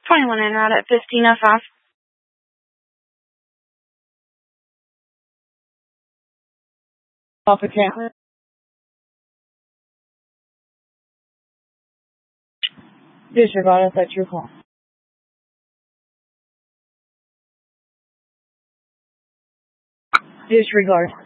21 en route at 1505. Papa Cat. Disregard if that's your call. Disregard.